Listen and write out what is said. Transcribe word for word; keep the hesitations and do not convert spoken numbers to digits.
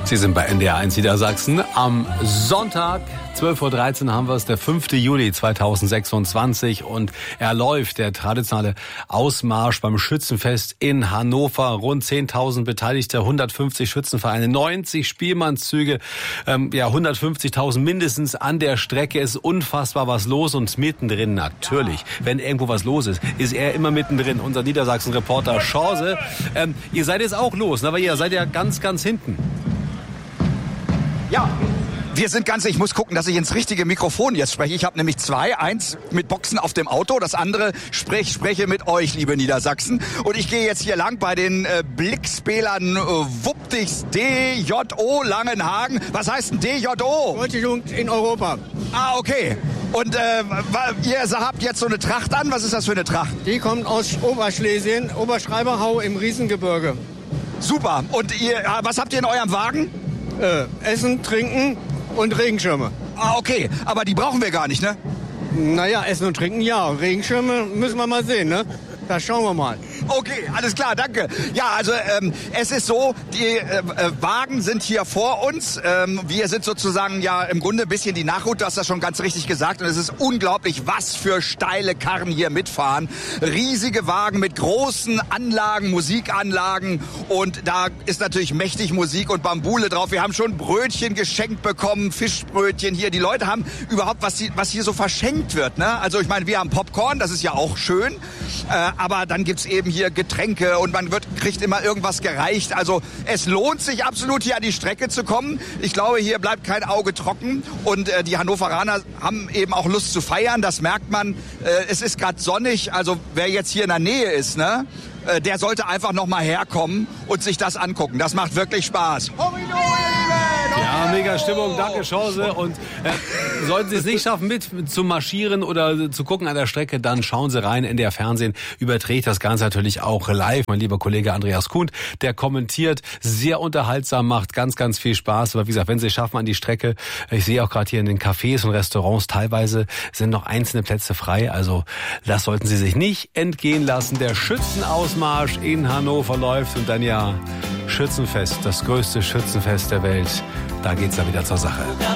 Sie sind bei N D R eins Niedersachsen. Am Sonntag, zwölf Uhr dreizehn haben wir es, der fünfte Juli zweitausendsechsundzwanzig. Und er läuft, der traditionelle Ausmarsch beim Schützenfest in Hannover. Rund zehntausend Beteiligte, hundertfünfzig Schützenvereine, neunzig Spielmannszüge, ähm, ja hundertfünfzigtausend mindestens an der Strecke. Ist unfassbar was los und mittendrin natürlich, wenn irgendwo was los ist, ist er immer mittendrin. Unser Niedersachsen-Reporter Chance. Ähm, ihr seid jetzt auch los, aber ihr seid ja ganz, ganz hinten. Ja, wir sind ganz, ich muss gucken, dass ich ins richtige Mikrofon jetzt spreche. Ich habe nämlich zwei, eins mit Boxen auf dem Auto, das andere sprech, spreche mit euch, liebe Niedersachsen. Und ich gehe jetzt hier lang bei den äh, Blickspälern äh, Wuptigs D J O Langenhagen. Was heißt denn D J O? Deutsche Jugend in Europa. Ah, okay. Und äh, ihr habt jetzt so eine Tracht an. Was ist das für eine Tracht? Die kommt aus Oberschlesien, Oberschreiberhau im Riesengebirge. Super. Und ihr, was habt ihr in eurem Wagen? Äh, Essen, Trinken und Regenschirme. Ah, okay. Aber die brauchen wir gar nicht, ne? Naja, Essen und Trinken, ja. Regenschirme müssen wir mal sehen, ne? Da schauen wir mal. Okay, alles klar, danke. Ja, also ähm, es ist so, die äh, Wagen sind hier vor uns. Ähm, wir sind sozusagen ja im Grunde ein bisschen die Nachhut, du hast das schon ganz richtig gesagt. Und es ist unglaublich, was für steile Karren hier mitfahren. Riesige Wagen mit großen Anlagen, Musikanlagen. Und da ist natürlich mächtig Musik und Bambule drauf. Wir haben schon Brötchen geschenkt bekommen, Fischbrötchen hier. Die Leute haben überhaupt, was, die, was hier so verschenkt wird, ne? Also ich meine, wir haben Popcorn, das ist ja auch schön. Äh, aber dann gibt's eben hier Getränke und man wird, kriegt immer irgendwas gereicht. Also es lohnt sich absolut, hier an die Strecke zu kommen. Ich glaube, hier bleibt kein Auge trocken. Und äh, die Hannoveraner haben eben auch Lust zu feiern. Das merkt man. Äh, es ist gerade sonnig. Also wer jetzt hier in der Nähe ist, ne, äh, der sollte einfach noch mal herkommen und sich das angucken. Das macht wirklich Spaß. Ja, mega Stimmung, danke Chance. Und äh, sollten Sie es nicht schaffen, mit zu marschieren oder zu gucken an der Strecke, dann schauen Sie rein. N D R Fernsehen überträgt das Ganze natürlich auch live. Mein lieber Kollege Andreas Kuhn, der kommentiert, sehr unterhaltsam, macht ganz, ganz viel Spaß. Aber wie gesagt, wenn Sie es schaffen an die Strecke, ich sehe auch gerade hier in den Cafés und Restaurants, teilweise sind noch einzelne Plätze frei. Also das sollten Sie sich nicht entgehen lassen. Der Schützenausmarsch in Hannover läuft und dann ja Schützenfest, das größte Schützenfest der Welt. Da geht's ja wieder zur Sache.